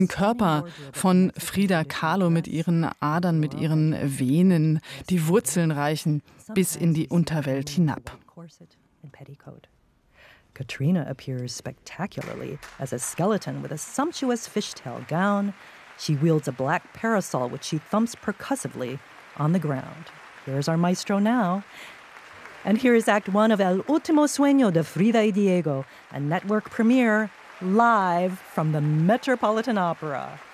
Körper von Frida Kahlo mit ihren Adern, mit ihren Venen. Die Wurzeln reichen bis in die Unterwelt hinab. Katrina appears spectacularly as a skeleton with a sumptuous fishtail gown. She wields a black parasol which she thumps percussively on the ground. Here's our maestro now. And here is Act 1 of El Último Sueño de Frida y Diego, a network premiere live from the Metropolitan Opera.